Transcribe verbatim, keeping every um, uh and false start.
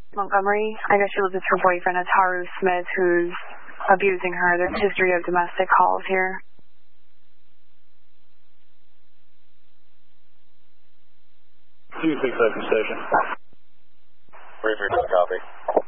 Montgomery. I know she lives with her boyfriend, it's Haru Smith, who's abusing her. There's a history of domestic calls here. two six seven station. three three, copy.